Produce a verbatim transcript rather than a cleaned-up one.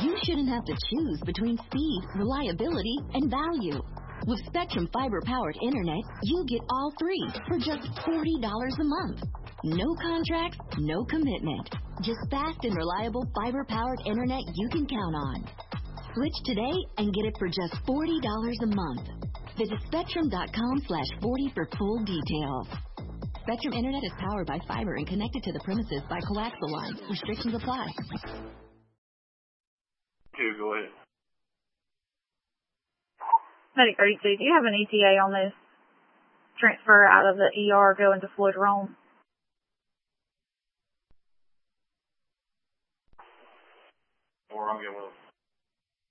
you shouldn't have to choose between speed, reliability, and value. With Spectrum fiber-powered internet, you get all three for just forty dollars a month. No contracts, no commitment. Just fast and reliable fiber-powered internet you can count on. Switch today and get it for just forty dollars a month. Visit spectrum.com slash 40 for full details. Spectrum Internet is powered by fiber and connected to the premises by coaxial lines. Restrictions apply. Okay, go ahead. Medic thirty-two, do you have an E T A on this transfer out of the E R going to Floyd Rome? Or I'm getting one